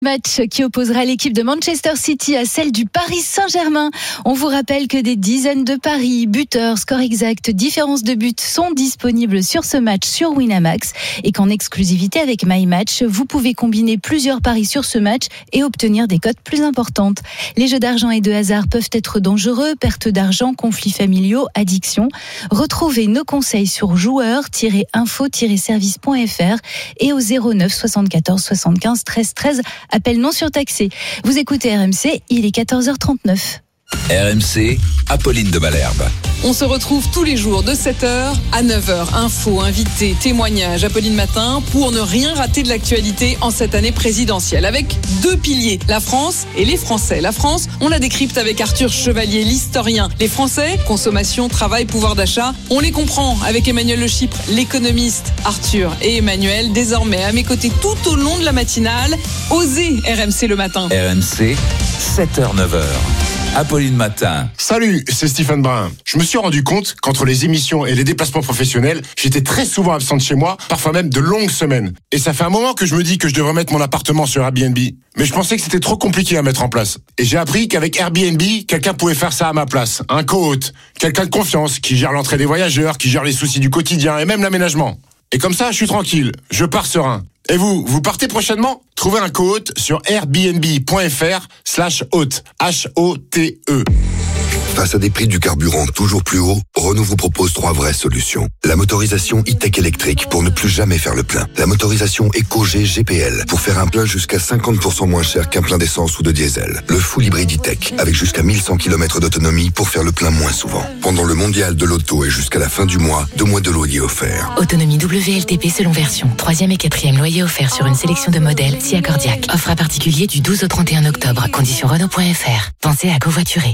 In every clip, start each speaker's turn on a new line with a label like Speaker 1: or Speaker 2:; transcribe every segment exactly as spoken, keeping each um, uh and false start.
Speaker 1: Match qui opposera l'équipe de Manchester City à celle du Paris Saint-Germain. On vous rappelle que des dizaines de paris, buteurs, score exact, différence de but sont disponibles sur ce match sur Winamax et qu'en exclusivité avec MyMatch, vous pouvez combiner plusieurs paris sur ce match et obtenir des cotes plus importantes. Les jeux d'argent et de hasard peuvent être dangereux, perte d'argent, conflits familiaux, addiction. Retrouvez nos conseils sur joueurs tiret info tiret service point f r et au zéro neuf soixante-quatorze soixante-quinze treize treize. Appel non surtaxé. Vous écoutez R M C, il est quatorze heures trente-neuf.
Speaker 2: R M C, Apolline de Malherbe.
Speaker 3: On se retrouve tous les jours de sept heures à neuf heures. Infos, invités, témoignages, Apolline Matin, pour ne rien rater de l'actualité en cette année présidentielle. Avec deux piliers, la France et les Français. La France, on la décrypte avec Arthur Chevalier, l'historien. Les Français, consommation, travail, pouvoir d'achat, on les comprend avec Emmanuel Le Chypre, l'économiste. Arthur et Emmanuel, désormais à mes côtés tout au long de la matinale. Osez R M C le matin.
Speaker 2: R M C, sept heures neuf heures. Apolline Matin.
Speaker 4: Salut, c'est Stéphane Brun. Je me suis rendu compte qu'entre les émissions et les déplacements professionnels, j'étais très souvent absent de chez moi, parfois même de longues semaines. Et ça fait un moment que je me dis que je devrais mettre mon appartement sur Airbnb. Mais je pensais que c'était trop compliqué à mettre en place. Et j'ai appris qu'avec Airbnb, quelqu'un pouvait faire ça à ma place. Un co-hôte, quelqu'un de confiance, qui gère l'entrée des voyageurs, qui gère les soucis du quotidien et même l'aménagement. Et comme ça, je suis tranquille, je pars serein. Et vous, vous partez prochainement ? Trouvez un co-hôte sur airbnb.fr slash hôte, H O T E.
Speaker 5: Face à des prix du carburant toujours plus hauts, Renault vous propose trois vraies solutions. La motorisation e-tech électrique pour ne plus jamais faire le plein. La motorisation EcoG G P L pour faire un plein jusqu'à cinquante pour cent moins cher qu'un plein d'essence ou de diesel. Le full hybride e-tech avec jusqu'à mille cent kilomètres d'autonomie pour faire le plein moins souvent. Pendant le mondial de l'auto et jusqu'à la fin du mois, deux mois de loyer offert.
Speaker 6: Autonomie W L T P selon version. Troisième et quatrième loyer offert sur une sélection de modèles si accordiaque. Offre à particulier du douze au trente et un octobre. Conditions Renault point f r. Pensez à covoiturer.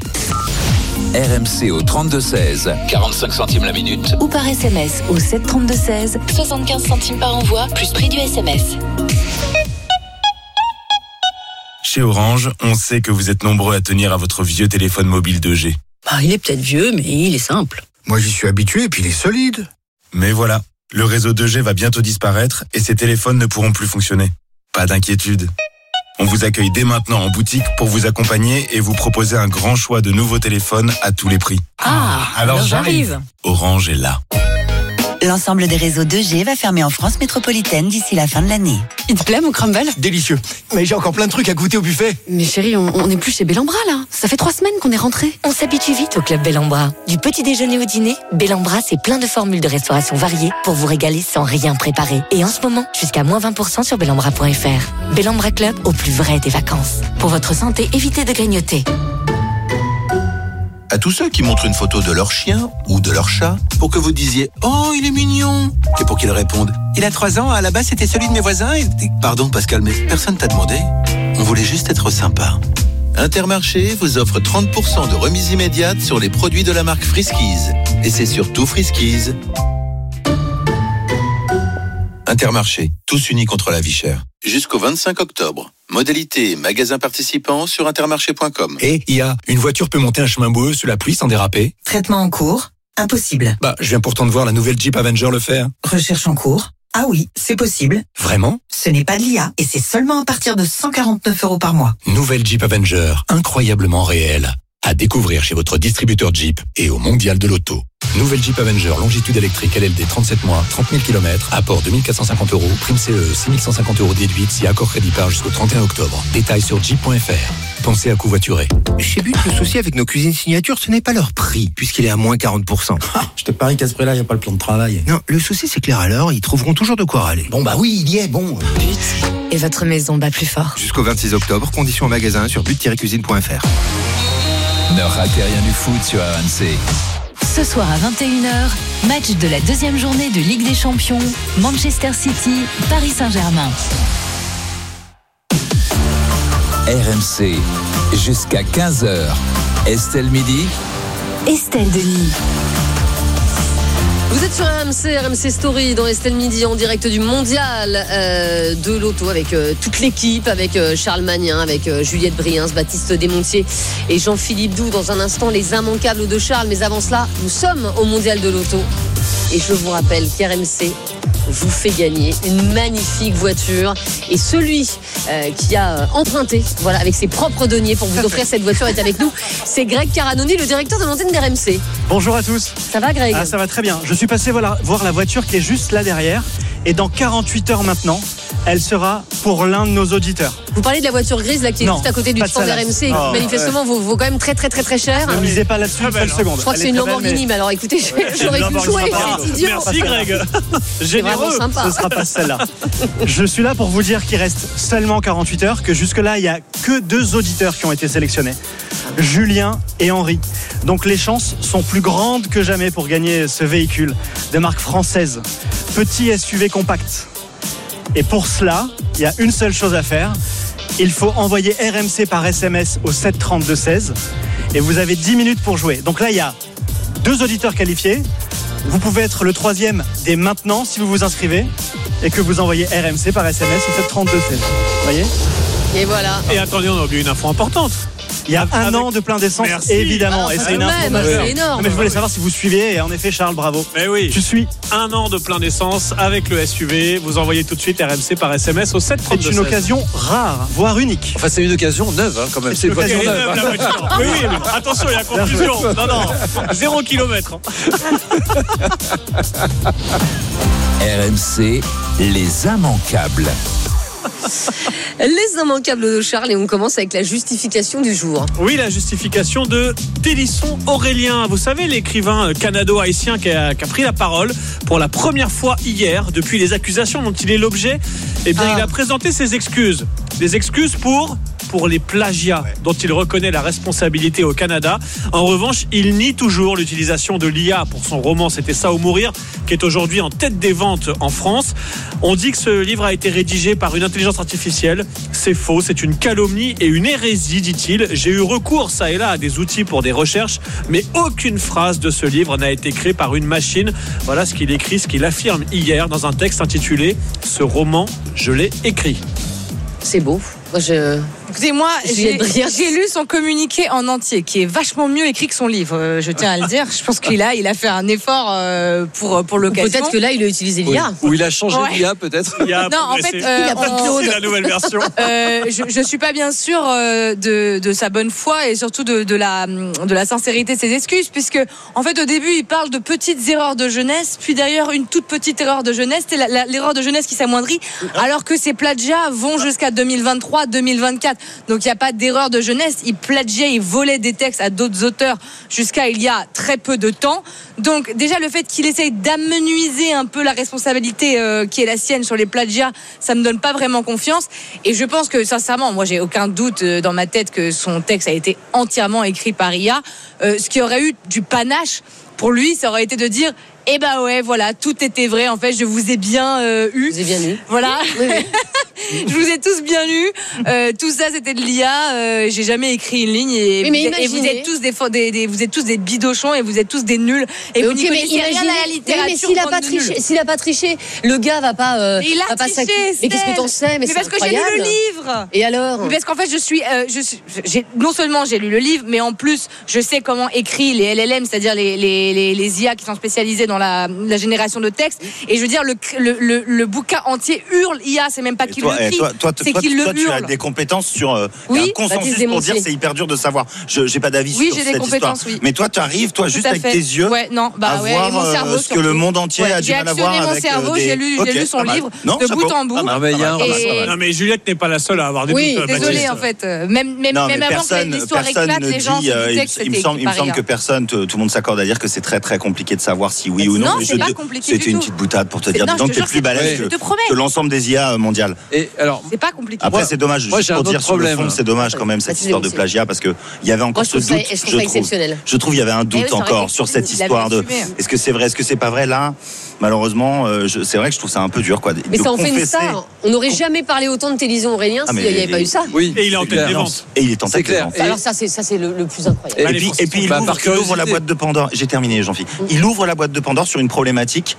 Speaker 2: R M C au trente-deux seize, quarante-cinq centimes la minute.
Speaker 6: Ou par S M S au sept trente-deux seize, soixante-quinze centimes par envoi, plus prix du S M S.
Speaker 7: Chez Orange, on sait que vous êtes nombreux à tenir à votre vieux téléphone mobile deux G.
Speaker 8: Bah, il est peut-être vieux, mais il est simple.
Speaker 9: Moi, j'y suis habitué et puis il est solide.
Speaker 7: Mais voilà, le réseau deux G va bientôt disparaître et ces téléphones ne pourront plus fonctionner. Pas d'inquiétude. On vous accueille dès maintenant en boutique pour vous accompagner et vous proposer un grand choix de nouveaux téléphones à tous les prix.
Speaker 8: Ah, alors, alors j'arrive.
Speaker 7: Orange est là.
Speaker 10: L'ensemble des réseaux deux G va fermer en France métropolitaine d'ici la fin de l'année.
Speaker 8: Il te plaît, mon crumble ?
Speaker 9: Délicieux. Mais j'ai encore plein de trucs à goûter au buffet.
Speaker 8: Mais chérie, on n'est plus chez Bellambra, là. Ça fait trois semaines qu'on est rentrés.
Speaker 6: On s'habitue vite au club Bellambra. Du petit déjeuner au dîner, Bellambra, c'est plein de formules de restauration variées pour vous régaler sans rien préparer. Et en ce moment, jusqu'à moins vingt pour cent sur bellambra point f r. Bellambra Club, au plus vrai des vacances. Pour votre santé, évitez de grignoter.
Speaker 11: À tous ceux qui montrent une photo de leur chien ou de leur chat pour que vous disiez « Oh, il est mignon !» et pour qu'ils répondent « Il a trois ans, à la base c'était celui de mes voisins et... » Pardon Pascal, mais personne t'a demandé. On voulait juste être sympa. Intermarché vous offre trente pour cent de remise immédiate sur les produits de la marque Friskies. Et c'est surtout Friskies. Intermarché, tous unis contre la vie chère. Jusqu'au vingt-cinq octobre. Modalité et magasins participants sur intermarché point com.
Speaker 12: Et I A, une voiture peut monter un chemin boueux sous la pluie sans déraper?
Speaker 13: Traitement en cours? Impossible.
Speaker 12: Bah, je viens pourtant de voir la nouvelle Jeep Avenger le faire.
Speaker 13: Recherche en cours? Ah oui, c'est possible.
Speaker 12: Vraiment?
Speaker 13: Ce n'est pas de l'I A et c'est seulement à partir de cent quarante-neuf euros par mois.
Speaker 12: Nouvelle Jeep Avenger, incroyablement réelle. À découvrir chez votre distributeur Jeep et au Mondial de l'Auto. Nouvelle Jeep Avenger, longitude électrique L L D trente-sept mois, trente mille kilomètres, apport deux mille quatre cent cinquante euros, prime C E E six mille cent cinquante euros déduite si accord crédit par jusqu'au trente et un octobre. Détails sur jeep point f r. Pensez à covoiturer.
Speaker 9: Chez But, le souci avec nos cuisines signature, ce n'est pas leur prix, puisqu'il est à moins quarante pour cent.
Speaker 14: Ah, je te parie qu'à ce prix-là, il n'y a pas le plan de travail.
Speaker 9: Non, le souci, c'est que les râleurs, ils trouveront toujours de quoi râler.
Speaker 14: Bon, bah oui, il y est, bon.
Speaker 6: But. Et votre maison bat plus fort.
Speaker 5: Jusqu'au vingt-six octobre, conditions en magasin sur but tiret cuisine point f r.
Speaker 2: Ne ratez rien du foot sur R M C.
Speaker 1: Ce soir à vingt et une heures, match de la deuxième journée de Ligue des Champions, Manchester City, Paris Saint-Germain.
Speaker 2: R M C, jusqu'à quinze heures. Estelle Midi.
Speaker 1: Estelle Denis.
Speaker 15: Vous êtes sur R M C, R M C Story dans Estelle Midi en direct du mondial euh, de l'auto avec euh, toute l'équipe, avec euh, Charles Magnin, avec euh, Juliette Briens, Baptiste Desmontiers et Jean-Philippe Doux. Dans un instant, les immanquables de Charles. Mais avant cela, nous sommes au mondial de l'auto. Et je vous rappelle qu'R M C vous fait gagner une magnifique voiture. Et celui euh, qui a emprunté, voilà, avec ses propres deniers pour vous offrir cette voiture est avec nous. C'est Greg Caranoni, le directeur de l'antenne d'R M C.
Speaker 16: Bonjour à tous.
Speaker 15: Ça va, Greg?
Speaker 16: Ah, ça va très bien. Je suis passé voilà, voir la voiture qui est juste là derrière. Et dans quarante-huit heures maintenant, elle sera pour l'un de nos auditeurs.
Speaker 15: Vous parlez de la voiture grise là qui est
Speaker 16: non,
Speaker 15: juste à côté du stand d'R M C,
Speaker 16: oh,
Speaker 15: manifestement ouais. vaut, vaut quand même très très très très cher.
Speaker 16: Ne misez pas là-dessus une seule seconde.
Speaker 15: Je crois que c'est une Lamborghini, mais alors écoutez, j'aurais pu jouer, c'est idiot.
Speaker 16: Merci Greg. Généreux. Ce sera pas celle-là. Je suis là pour vous dire qu'il reste seulement quarante-huit heures, que jusque-là il n'y a que deux auditeurs qui ont été sélectionnés, Julien et Henri. Donc les chances sont plus grandes que jamais pour gagner ce véhicule de marque française, petit S U V compact. Et pour cela, il y a une seule chose à faire. Il faut envoyer R M C par S M S au sept trente-deux seize et vous avez dix minutes pour jouer. Donc là, il y a deux auditeurs qualifiés. Vous pouvez être le troisième dès maintenant si vous vous inscrivez et que vous envoyez R M C par S M S au sept trente-deux seize. Vous voyez ?
Speaker 15: Et voilà.
Speaker 17: Et attendez, on a oublié une info importante.
Speaker 16: Il y a un an de plein d'essence,
Speaker 17: Merci.
Speaker 16: évidemment.
Speaker 15: Ah,
Speaker 16: et c'est une info majeure.
Speaker 15: C'est énorme.
Speaker 16: Mais je voulais savoir si vous suiviez. Et en effet, Charles, bravo.
Speaker 17: Mais oui.
Speaker 16: Tu suis.
Speaker 17: Un an de plein d'essence avec le S U V. Vous envoyez tout de suite R M C par S M S au sept trente-deux seize.
Speaker 16: C'est une occasion rare, voire unique.
Speaker 18: Enfin, c'est une occasion neuve, hein, quand même. C'est une occasion neuve.
Speaker 17: neuve la voiture. Oui, oui, mais attention, il y a confusion. Non, non. Zéro kilomètre.
Speaker 2: R M C, les immanquables.
Speaker 15: Les immanquables de Charles, et on commence avec la justification du jour.
Speaker 17: Oui, la justification de Télisson Aurélien. Vous savez, l'écrivain canado-haïtien qui a, qui a pris la parole pour la première fois hier depuis les accusations dont il est l'objet. Eh bien, ah. il a présenté ses excuses. Des excuses pour... pour les plagiats dont il reconnaît la responsabilité au Canada. En revanche, il nie toujours l'utilisation de l'I A pour son roman C'était ça ou mourir, qui est aujourd'hui en tête des ventes en France. On dit que ce livre a été rédigé par une intelligence artificielle. C'est faux, c'est une calomnie et une hérésie, dit-il. J'ai eu recours ça et là à des outils pour des recherches, mais aucune phrase de ce livre n'a été créée par une machine. Voilà ce qu'il écrit, ce qu'il affirme hier dans un texte intitulé « Ce roman, je l'ai écrit ».
Speaker 15: C'est beau. Moi, je...
Speaker 19: Écoutez, moi, j'ai, j'ai lu son communiqué en entier, qui est vachement mieux écrit que son livre. Je tiens à le dire. Je pense qu'il a, il a fait un effort pour pour l'occasion.
Speaker 15: Peut-être que là, il a utilisé l'I A.
Speaker 18: Oui. Ou il a changé ouais. l'I A, peut-être.
Speaker 19: Non, en fait, euh,
Speaker 17: il a pas on... la nouvelle version.
Speaker 19: Euh, je, je suis pas bien sûre de de sa bonne foi et surtout de de la de la sincérité de ses excuses, puisque en fait, au début, il parle de petites erreurs de jeunesse, puis d'ailleurs une toute petite erreur de jeunesse, c'est la, la, l'erreur de jeunesse qui s'amoindrit, alors que ces plagiats vont jusqu'à deux mille vingt-trois, deux mille vingt-quatre. Donc il n'y a pas d'erreur de jeunesse. Il plagiait, il volait des textes à d'autres auteurs jusqu'à il y a très peu de temps. Donc déjà le fait qu'il essaye d'amenuiser un peu la responsabilité euh, qui est la sienne sur les plagiats, ça me donne pas vraiment confiance. Et je pense que sincèrement, moi j'ai aucun doute dans ma tête que son texte a été entièrement écrit par I A. Euh, ce qui aurait eu du panache pour lui, ça aurait été de dire eh ben ouais, voilà, tout était vrai. En fait, je vous ai bien euh, eu.
Speaker 15: Je vous ai bien eu.
Speaker 19: Voilà.
Speaker 15: Oui, oui.
Speaker 19: Je vous ai tous bien eu. Euh, tout ça, c'était de l'I A. Euh, j'ai jamais écrit une ligne. Et,
Speaker 15: oui, mais
Speaker 19: vous, et vous êtes tous des, des, des, vous êtes tous des bidochons et vous êtes tous des nuls. Et
Speaker 15: mais
Speaker 19: vous
Speaker 15: okay,
Speaker 19: n'y connaissez rien à la littérature.
Speaker 15: Oui, mais s'il a pas triché, s'il a pas triché, le gars va pas. Euh,
Speaker 19: il a
Speaker 15: va
Speaker 19: triché.
Speaker 15: Pas mais qu'est-ce que t'en sais? Mais,
Speaker 19: mais
Speaker 15: c'est
Speaker 19: parce
Speaker 15: incroyable.
Speaker 19: que j'ai lu le livre.
Speaker 15: Et alors?
Speaker 19: Mais parce qu'en fait, je suis, euh, je suis, j'ai, non seulement j'ai lu le livre, mais en plus, je sais comment écrit les L L M, c'est-à-dire les, les, les, les I A qui sont spécialisés dans la, la génération de texte. Et je veux dire, le, le, le, le bouquin entier hurle I A, c'est même pas qu'il le crie,
Speaker 20: toi, toi,
Speaker 19: c'est
Speaker 20: toi,
Speaker 19: qu'il
Speaker 20: toi,
Speaker 19: le
Speaker 20: tu
Speaker 19: hurle.
Speaker 20: as des compétences sur euh,
Speaker 19: oui,
Speaker 20: un consensus pour dire c'est hyper dur de savoir. Je j'ai pas d'avis
Speaker 19: oui,
Speaker 20: sur
Speaker 19: j'ai
Speaker 20: cette
Speaker 19: des compétences,
Speaker 20: histoire.
Speaker 19: Oui.
Speaker 20: Mais toi, tu arrives, toi, juste avec tes yeux,
Speaker 19: ouais, non, bah,
Speaker 20: à
Speaker 19: ouais,
Speaker 20: voir
Speaker 19: mon cerveau,
Speaker 20: euh, ce que le monde entier
Speaker 19: ouais,
Speaker 20: a du mal à voir avec.
Speaker 19: J'ai actionné mon cerveau,
Speaker 20: des...
Speaker 19: j'ai lu,
Speaker 20: okay,
Speaker 19: j'ai lu son livre
Speaker 20: non,
Speaker 19: de
Speaker 20: chapeau.
Speaker 19: bout en bout.
Speaker 18: Ah, mais, et...
Speaker 17: Non, mais Juliette n'est pas la seule à avoir des
Speaker 19: oui,
Speaker 17: doutes.
Speaker 19: Oui, désolée, en fait. Même, même,
Speaker 20: non,
Speaker 19: même avant
Speaker 20: personne,
Speaker 19: que l'histoire éclate, les gens
Speaker 20: dit, euh, il, il me semble, il me semble que personne, tout le monde s'accorde à dire que c'est très très compliqué de savoir si oui ou non.
Speaker 19: Non, c'est pas compliqué du tout.
Speaker 20: C'était une petite boutade pour te dire, disons que t'es plus balèze que l'ensemble des I A mondiales.
Speaker 18: Et alors,
Speaker 19: c'est pas compliqué.
Speaker 20: Après, c'est dommage.
Speaker 18: Moi, j'ai un autre problème.
Speaker 20: C'est dommage quand même cette histoire de plagiat parce que il y avait encore ce doute.
Speaker 15: Je trouve
Speaker 20: Je trouve il y avait un doute encore sur cette histoire de. Est-ce que c'est vrai, est-ce que c'est pas vrai là? Malheureusement, c'est vrai que je trouve ça un peu dur quoi.
Speaker 15: Mais ça en fait une star. On n'aurait jamais parlé autant de Télisson Aurélien s'il n'y avait pas eu ça.
Speaker 18: Oui.
Speaker 17: Et il est en tête des ventes.
Speaker 20: Et il est en tête des ventes.
Speaker 15: Alors ça c'est ça c'est le plus incroyable.
Speaker 20: Et puis il ouvre la boîte de Pandore. J'ai terminé, Jean-Philippe. Il ouvre la boîte de Pandore sur une problématique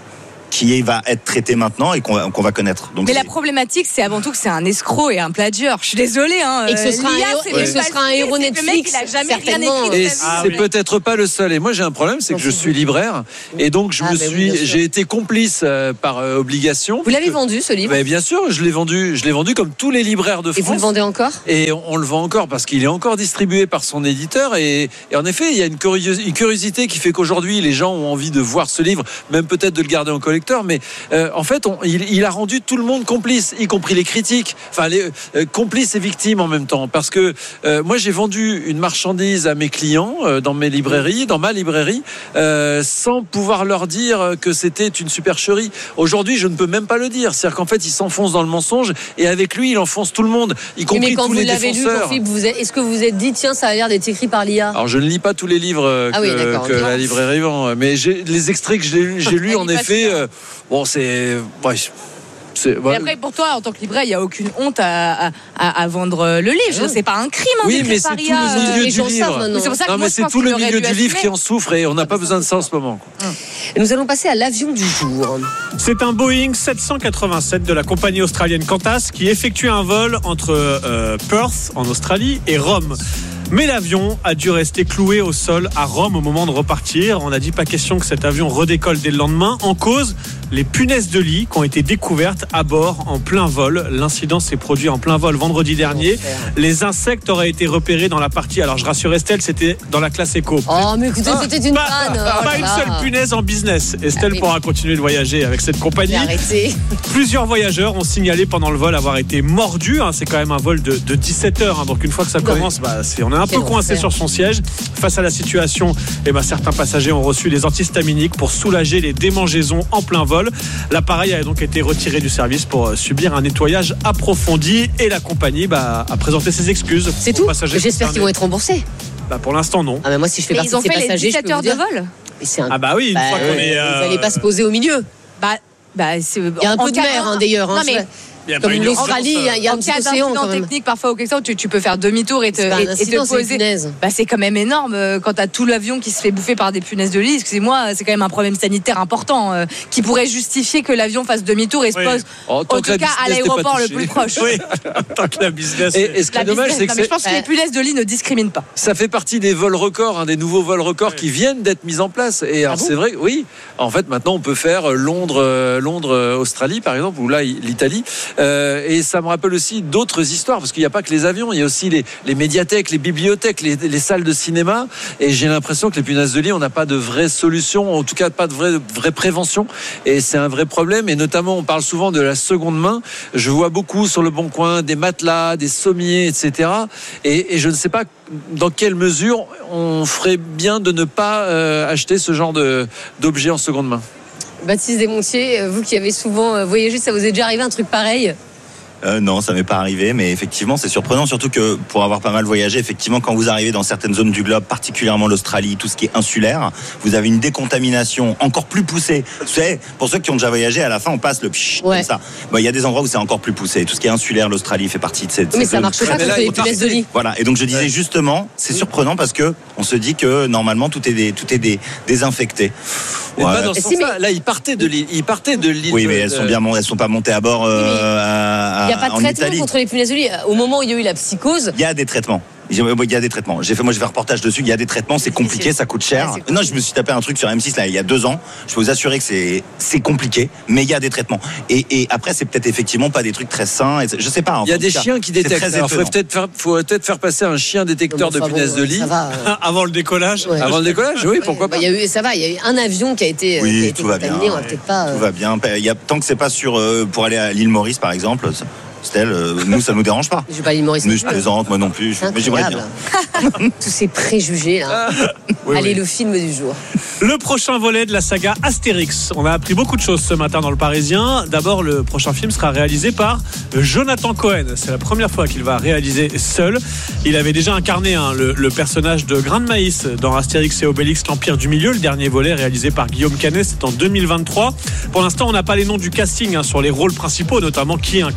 Speaker 20: qui va être traité maintenant et qu'on va, qu'on va connaître. Donc
Speaker 19: mais
Speaker 20: c'est...
Speaker 19: la problématique, c'est avant tout que c'est un escroc et un plagieur. Je suis désolée. Hein.
Speaker 15: Et que ce sera
Speaker 19: L'I A,
Speaker 15: un,
Speaker 19: c'est
Speaker 15: ouais.
Speaker 19: le
Speaker 15: ce sera un héros Netflix.
Speaker 19: Le mec, il a jamais rien écrit.
Speaker 18: Et
Speaker 19: ah,
Speaker 18: c'est
Speaker 19: oui.
Speaker 18: peut-être pas le seul. Et moi, j'ai un problème, c'est que je suis libraire. Et donc, je
Speaker 15: ah,
Speaker 18: me
Speaker 15: bah
Speaker 18: suis,
Speaker 15: oui,
Speaker 18: j'ai été complice euh, par euh, obligation.
Speaker 15: Vous l'avez que... vendu, ce livre?
Speaker 18: Bah, bien sûr, je l'ai vendu. Je l'ai vendu comme tous les libraires de France.
Speaker 15: Et vous le vendez encore?
Speaker 18: Et on, on le vend encore parce qu'il est encore distribué par son éditeur. Et, et en effet, il y a une, curios- une curiosité qui fait qu'aujourd'hui, les gens ont envie de voir ce livre, même peut-être de le garder en collecteur. Mais euh, en fait, on, il, il a rendu tout le monde complice, y compris les critiques. Enfin, les euh, complices et victimes en même temps. Parce que euh, moi, j'ai vendu une marchandise à mes clients euh, dans mes librairies, dans ma librairie, euh, sans pouvoir leur dire que c'était une supercherie. Aujourd'hui, je ne peux même pas le dire. C'est-à-dire qu'en fait, il s'enfonce dans le mensonge et avec lui, il enfonce tout le monde, y compris tous les défenseurs. Mais quand vous l'avez lu,
Speaker 15: Philippe, vous êtes, est-ce que vous vous êtes dit, tiens, ça a l'air d'être écrit par l'I A?
Speaker 18: Alors, je ne lis pas tous les livres
Speaker 15: ah
Speaker 18: que,
Speaker 15: oui,
Speaker 18: que la librairie vend, mais j'ai, les extraits que j'ai, j'ai lus, en effet, euh, bon, c'est... Ouais,
Speaker 19: C'est, ouais. Et après, pour toi, en tant que libraire, il n'y a aucune honte à, à, à, à vendre le livre. Ah. C'est pas un crime. Hein,
Speaker 18: oui, mais c'est tout le milieu du livre.
Speaker 19: Mais c'est pour ça que
Speaker 18: non,
Speaker 19: moi,
Speaker 18: mais c'est tout le milieu du livre qui en souffre et on n'a pas besoin de ça en ce moment.
Speaker 15: Hum. Et nous allons passer à l'avion du jour.
Speaker 17: C'est un Boeing sept cent quatre-vingt-sept de la compagnie australienne Qantas qui effectue un vol entre euh, Perth en Australie et Rome. Mais l'avion a dû rester cloué au sol à Rome au moment de repartir. On n'a dit pas question que cet avion redécolle dès le lendemain. En cause, les punaises de lit qui ont été découvertes à bord en plein vol. L'incident s'est produit en plein vol vendredi dernier. Les insectes auraient été repérés dans la partie. Alors je rassure Estelle, c'était dans la classe éco.
Speaker 15: Oh mais écoutez,
Speaker 17: ah,
Speaker 15: c'était une
Speaker 17: pas,
Speaker 15: panne.
Speaker 17: Pas,
Speaker 15: oh
Speaker 17: pas une seule punaise en business. Estelle ah, oui. pourra continuer de voyager avec cette compagnie. Plusieurs voyageurs ont signalé pendant le vol avoir été mordus. Hein. C'est quand même un vol de, de dix-sept heures. Hein. Donc une fois que ça commence, bah, c'est, on est un Quel peu coincé enfer. Sur son siège. Face à la situation, eh ben, certains passagers ont reçu des antihistaminiques pour soulager les démangeaisons en plein vol. L'appareil a donc été retiré du service pour subir un nettoyage approfondi et la compagnie bah, a présenté ses excuses.
Speaker 15: C'est tout. J'espère qu'ils vont être remboursés.
Speaker 17: Bah, pour l'instant, non.
Speaker 15: Ah, mais moi, si je fais
Speaker 19: mais
Speaker 15: partie
Speaker 19: ils ont
Speaker 15: de ces
Speaker 19: fait
Speaker 15: passagers,
Speaker 19: les dix-sept heures de vol.
Speaker 15: Un...
Speaker 17: Ah bah oui, une
Speaker 15: bah,
Speaker 17: fois qu'on
Speaker 15: euh,
Speaker 17: est. Euh...
Speaker 15: Vous n'allez pas se poser au milieu.
Speaker 19: Bah, bah c'est.
Speaker 15: Il y a un peu de mer hein, d'ailleurs. Hein,
Speaker 19: mais...
Speaker 15: Comme l'Australie, il y a, il y a un petit océan quand même.
Speaker 19: Technique, parfois au quelque chose, tu, tu peux faire demi-tour et te, et, et te poser. Bah, c'est quand même énorme quand t'as tout l'avion qui se fait bouffer par des punaises de lit. Excusez-moi, c'est quand même un problème sanitaire important euh, qui pourrait justifier que l'avion fasse demi-tour et se pose, oui. en tout cas à l'aéroport le plus proche.
Speaker 17: Oui, tant que la business.
Speaker 18: Et, et ce qui est dommage, c'est que
Speaker 19: je pense que les punaises de lit ne discriminent pas.
Speaker 18: Ça fait partie des vols records, hein, des nouveaux vols records oui. qui viennent d'être mis en place. Et alors, ah bon c'est vrai, oui. En fait, maintenant, on peut faire Londres, Londres, Australie, par exemple, ou là, l'Italie, euh, et ça. Ça me rappelle aussi d'autres histoires parce qu'il n'y a pas que les avions, il y a aussi les, les médiathèques, les bibliothèques, les, les salles de cinéma et j'ai l'impression que les punaises de lit, on n'a pas de vraie solution, en tout cas pas de vraie, vraie prévention et c'est un vrai problème et notamment on parle souvent de la seconde main, je vois beaucoup sur le Bon Coin des matelas, des sommiers, et cetera. Et, et je ne sais pas dans quelle mesure on ferait bien de ne pas euh, acheter ce genre de, d'objets en seconde main.
Speaker 15: Baptiste Desmontiers, vous qui avez souvent voyagé, ça vous est déjà arrivé un truc pareil ?
Speaker 20: Euh, non, ça m'est pas arrivé, mais effectivement, c'est surprenant, surtout que pour avoir pas mal voyagé, effectivement, quand vous arrivez dans certaines zones du globe, particulièrement l'Australie, tout ce qui est insulaire, vous avez une décontamination encore plus poussée. Vous savez, pour ceux qui ont déjà voyagé, à la fin, on passe le pshhh, ouais. comme ça. Bon, il y a des endroits où c'est encore plus poussé. Tout ce qui est insulaire, l'Australie fait partie de cette.
Speaker 15: Mais ça marche pas contre les punaises de lit.
Speaker 20: Voilà. Et donc je disais ouais. justement, c'est surprenant parce que on se dit que normalement tout est des, tout est des, désinfecté.
Speaker 18: Mais ouais. pas dans ce sens là. Là, ils partaient de l'île. Ils partaient de l'île.
Speaker 20: Oui,
Speaker 18: de,
Speaker 20: mais elles sont bien, elles sont pas montées à bord. Euh, à,
Speaker 15: il n'y a pas de traitement
Speaker 20: Italie.
Speaker 15: contre les punaises de lit. Au moment où il y a eu la psychose.
Speaker 20: Il y a des traitements. Il y a des traitements. J'ai fait, moi, j'ai fait un reportage dessus. Il y a des traitements, c'est compliqué, ça coûte cher. Ouais, non, je me suis tapé un truc sur M six là il y a deux ans. Je peux vous assurer que c'est c'est compliqué, mais il y a des traitements. Et, et après, c'est peut-être effectivement pas des trucs très sains. Et je sais pas.
Speaker 18: Il y a des cas, chiens qui détectent. Il faudrait peut-être faire, faut peut-être faire passer un chien détecteur de punaises de lit
Speaker 15: va, euh...
Speaker 17: avant le décollage.
Speaker 18: Ouais. Avant le décollage, oui, pourquoi
Speaker 15: bah,
Speaker 18: pas.
Speaker 15: Il y a eu, ça va. Il y a eu un avion qui a été,
Speaker 20: oui,
Speaker 15: qui a été
Speaker 20: tout
Speaker 15: contaminé.
Speaker 20: Va bien,
Speaker 15: on va
Speaker 20: ouais.
Speaker 15: peut-être pas. Euh...
Speaker 20: Tout va bien. Il y a tant que c'est pas sur euh, pour aller à l'île Maurice par exemple. Ça... Stella, euh, nous ça nous dérange pas.
Speaker 15: Je vais pas l'île Maurice.
Speaker 20: Mais je plaisante, moi non plus. Je... Mais j'aimerais bien.
Speaker 15: Tous ces préjugés là. oui, Allez, oui. Le film du jour.
Speaker 17: Le prochain volet de la saga Astérix. On a appris beaucoup de choses ce matin dans le Parisien. D'abord, le prochain film sera réalisé par Jonathan Cohen. C'est la première fois qu'il va réaliser seul. Il avait déjà incarné hein, le, le personnage de Grain de Maïs dans Astérix et Obélix, l'Empire du Milieu. Le dernier volet réalisé par Guillaume Canet, c'est en deux mille vingt-trois. Pour l'instant, on n'a pas les noms du casting hein, sur les rôles principaux, notamment qui incarnera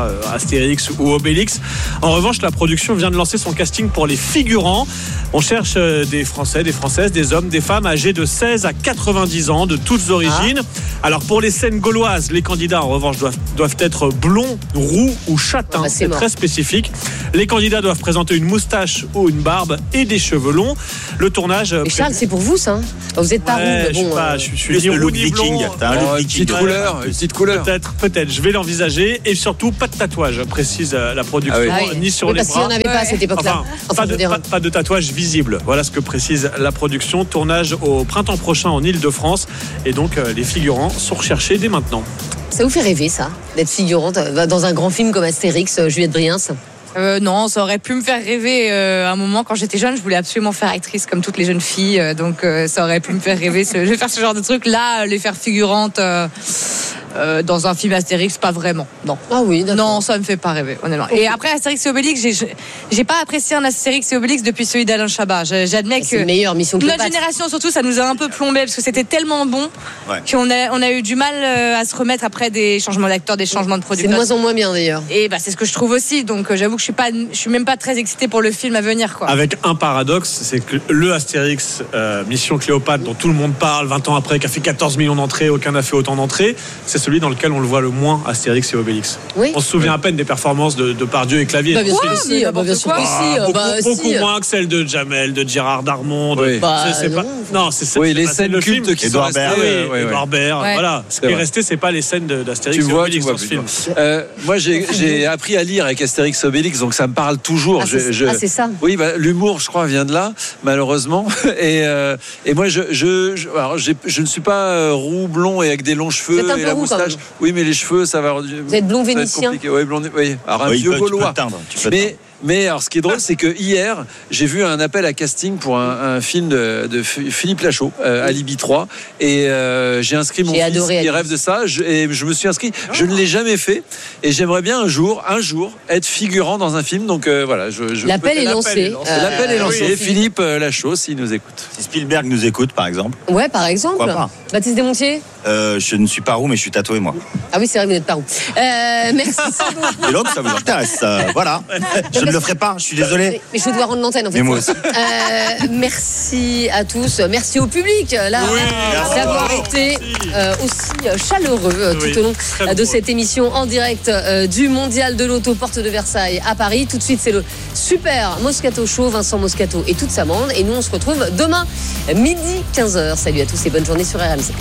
Speaker 17: soit Astérix ou Obélix. En revanche, la production vient de lancer son casting pour les figurants. On cherche des Français, des Françaises, des hommes, des femmes âgés de seize à quatre-vingt-dix ans, de toutes origines. Ah. Alors pour les scènes gauloises, les candidats en revanche doivent, doivent être blonds, roux ou châtains. Ah, c'est c'est très spécifique. Les candidats doivent présenter une moustache ou une barbe et des cheveux longs. Le tournage.
Speaker 15: Et Charles, c'est pour vous ça? Vous êtes pas
Speaker 17: ouais,
Speaker 15: roux, mais bon.
Speaker 17: Je, pas,
Speaker 15: euh...
Speaker 17: je, je suis ni roux ni blond.
Speaker 18: T'as un oh, une petite couleur, une petite couleur.
Speaker 17: Peut-être, peut-être. Je vais l'envisager et surtout pas de tatouage, précise la production,
Speaker 15: ah oui.
Speaker 17: ni sur
Speaker 15: mais
Speaker 17: les
Speaker 15: parce
Speaker 17: bras.
Speaker 15: Parce qu'il n'y en avait pas à cette époque-là.
Speaker 17: Enfin, enfin, pas, de, pas, pas de tatouage visible. Voilà ce que précise la production. Tournage au printemps prochain en Ile-de-France et donc euh, les figurants sont recherchés dès maintenant.
Speaker 15: Ça vous fait rêver ça, d'être figurante dans un grand film comme Astérix, Juliette Briens?
Speaker 19: Euh, non, ça aurait pu me faire rêver euh, à un moment quand j'étais jeune. Je voulais absolument faire actrice comme toutes les jeunes filles, euh, donc euh, ça aurait pu me faire rêver. Je vais faire ce genre de truc. Là, les faire figurante euh, euh, dans un film Astérix, pas vraiment. Non.
Speaker 15: Ah oui. D'accord.
Speaker 19: Non, ça me fait pas rêver, honnêtement. Et après Astérix et Obélix, j'ai, j'ai pas apprécié un Astérix et Obélix depuis celui d'Alain Chabat. J'admets
Speaker 15: c'est
Speaker 19: que
Speaker 15: meilleure mission que
Speaker 19: notre génération surtout, ça nous a un peu plombé parce que c'était tellement bon ouais. qu'on a on a eu du mal à se remettre après des changements d'acteurs, des changements de producteurs.
Speaker 15: C'est de moins en moins bien d'ailleurs.
Speaker 19: Et bah c'est ce que je trouve aussi. Donc j'avoue que je suis pas, je suis même pas très excitée pour le film à venir, quoi.
Speaker 17: Avec un paradoxe, c'est que le Astérix euh, Mission Cléopâtre dont tout le monde parle vingt ans après, qui a fait quatorze millions d'entrées, aucun n'a fait autant d'entrées, c'est celui dans lequel on le voit le moins, Astérix et Obélix.
Speaker 15: Oui.
Speaker 17: On se souvient à peine des performances de, de Pardieu et Clavier.
Speaker 15: Bah, bien sûr que si, bah, bien sûr que si.
Speaker 17: Beaucoup,
Speaker 15: bah,
Speaker 17: beaucoup
Speaker 15: si.
Speaker 17: moins que celle de Jamel, de Gérard Darmon. De...
Speaker 18: Oui.
Speaker 15: Bah,
Speaker 17: c'est, c'est
Speaker 15: non.
Speaker 17: Pas... non, c'est, c'est
Speaker 18: oui,
Speaker 17: c'est
Speaker 18: les
Speaker 17: pas
Speaker 18: scènes
Speaker 17: le
Speaker 18: cultes
Speaker 17: film
Speaker 18: qui sont restées.
Speaker 17: Oui,
Speaker 18: euh, ouais,
Speaker 17: Edouard Baird.
Speaker 15: Ouais.
Speaker 17: Voilà. Ce qui est resté, c'est pas les scènes de, d'Astérix
Speaker 18: tu
Speaker 17: et
Speaker 18: vois,
Speaker 17: Obélix
Speaker 18: tu vois,
Speaker 17: dans ce film.
Speaker 18: Euh, moi, j'ai, j'ai appris à lire avec Astérix et Obélix, donc ça me parle toujours.
Speaker 15: Ah,
Speaker 18: je,
Speaker 15: c'est,
Speaker 18: je...
Speaker 15: ah, c'est ça.
Speaker 18: Oui, bah, l'humour, je crois, vient de là, malheureusement. Et, euh, et moi, je, je, je, alors, j'ai, je ne suis pas euh, roux, blond et avec des longs cheveux
Speaker 15: Vous êtes un
Speaker 18: et
Speaker 15: peu
Speaker 18: la
Speaker 15: roux,
Speaker 18: moustache. Oui, mais les cheveux, ça va.
Speaker 15: Vous êtes blond vénitien.
Speaker 18: Oui, blond. Oui, alors un
Speaker 20: oui,
Speaker 18: vieux
Speaker 20: peut,
Speaker 18: gaulois.
Speaker 20: Tu peux teindre, tu peux
Speaker 18: mais
Speaker 20: teindre.
Speaker 18: Mais alors, ce qui est drôle, c'est que hier, j'ai vu un appel à casting pour un, un film de, de Philippe Lachaud, euh, Alibi trois, et euh, j'ai inscrit mon
Speaker 15: j'ai
Speaker 18: fils qui
Speaker 15: Alibi.
Speaker 18: rêve de ça, je, et je me suis inscrit. Je ne l'ai jamais fait, et j'aimerais bien un jour, un jour, être figurant dans un film. Donc euh, voilà, je, je
Speaker 15: l'appel, est
Speaker 18: l'appel
Speaker 15: lancé.
Speaker 18: est lancé. Euh, l'appel est lancé.
Speaker 15: Oui,
Speaker 18: Philippe Lachaud, s'il nous écoute.
Speaker 20: Si Spielberg nous écoute, par exemple.
Speaker 15: Ouais, par exemple.
Speaker 20: Pourquoi pas.
Speaker 15: Baptiste Desmontiers.
Speaker 20: Euh, je ne suis pas roux, mais je suis tatoué, moi.
Speaker 15: Ah oui, c'est vrai, vous n'êtes pas roux. Euh, merci.
Speaker 20: Et l'autre, ça vous intéresse. Euh, voilà. Je ne le ferai pas, je suis désolé.
Speaker 15: Mais, mais je dois rendre l'antenne, en fait.
Speaker 20: Mais moi aussi.
Speaker 15: Euh, merci à tous. Merci au public, là,
Speaker 17: oui,
Speaker 15: d'avoir été euh, aussi chaleureux euh,
Speaker 17: oui,
Speaker 15: tout au long euh, de cette émission en direct euh, du Mondial de l'Auto, porte de Versailles à Paris. Tout de suite, c'est le super Moscato Show, Vincent Moscato et toute sa bande. Et nous, on se retrouve demain, midi quinze heures. Salut à tous et bonne journée sur R M C.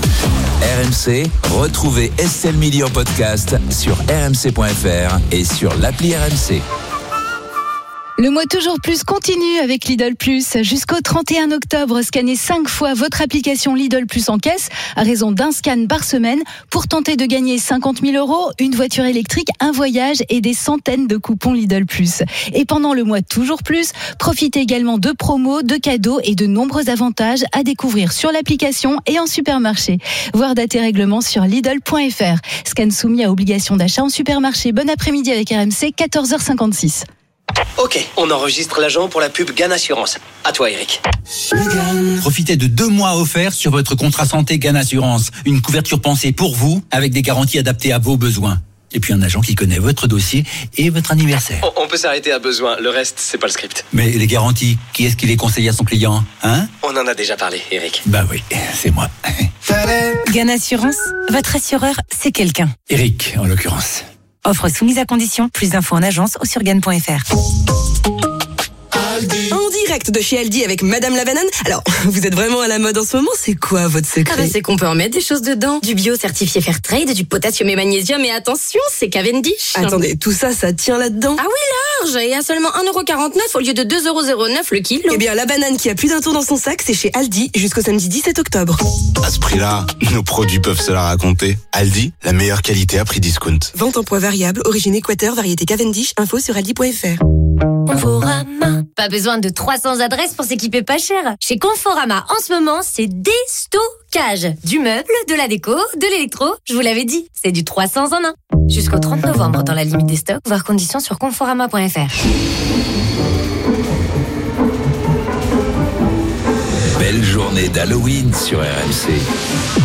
Speaker 2: R M C, retrouvez Estelle Midi en podcast sur r m c point f r et sur l'appli R M C.
Speaker 1: Le mois toujours plus continue avec Lidl Plus. Jusqu'au trente et un octobre, scannez cinq fois votre application Lidl Plus en caisse à raison d'un scan par semaine pour tenter de gagner cinquante mille euros, une voiture électrique, un voyage et des centaines de coupons Lidl Plus. Et pendant le mois toujours plus, profitez également de promos, de cadeaux et de nombreux avantages à découvrir sur l'application et en supermarché. Voir date et règlement sur Lidl point f r. Scan soumis à obligation d'achat en supermarché. Bon après-midi avec R M C, quatorze heures cinquante-six.
Speaker 21: Ok, on enregistre l'agent pour la pub Gann Assurance. À toi, Eric.
Speaker 14: Profitez de deux mois offerts sur votre contrat santé Gann Assurance. Une couverture pensée pour vous, avec des garanties adaptées à vos besoins. Et puis un agent qui connaît votre dossier et votre anniversaire.
Speaker 21: On, on peut s'arrêter à besoin, le reste, c'est pas le script.
Speaker 14: Mais les garanties, qui est-ce qui les conseille à son client, hein?
Speaker 21: On en a déjà parlé, Eric.
Speaker 14: Bah oui, c'est moi.
Speaker 22: Gann Assurance, votre assureur, c'est quelqu'un.
Speaker 14: Eric, en l'occurrence.
Speaker 22: Offre soumise à condition. Plus d'infos en agence ou sur gann point f r.
Speaker 23: En direct de chez Aldi avec Madame la Banane. Alors, vous êtes vraiment à la mode en ce moment, c'est quoi votre secret?
Speaker 24: Ah bah c'est qu'on peut en mettre des choses dedans. Du bio certifié Fairtrade, du potassium et magnésium, et attention, c'est Cavendish.
Speaker 23: Attendez, tout ça, ça tient là-dedans?
Speaker 24: Ah oui, large, et à seulement un euro quarante-neuf au lieu de deux euros zéro neuf le kilo.
Speaker 23: Eh bien, la banane qui a plus d'un tour dans son sac, c'est chez Aldi jusqu'au samedi dix-sept octobre.
Speaker 25: À ce prix-là, nos produits peuvent se la raconter. Aldi, la meilleure qualité à prix discount.
Speaker 23: Vente en poids variable, origine Équateur, variété Cavendish, info sur aldi point f r.
Speaker 24: Conforama. Pas besoin de trois cents adresses pour s'équiper pas cher. Chez Conforama, en ce moment, c'est déstockage. Du meuble, de la déco, de l'électro. Je vous l'avais dit, c'est du trois cents en un. Jusqu'au trente novembre dans la limite des stocks, voir conditions sur conforama point f r.
Speaker 2: Belle journée d'Halloween sur R M C.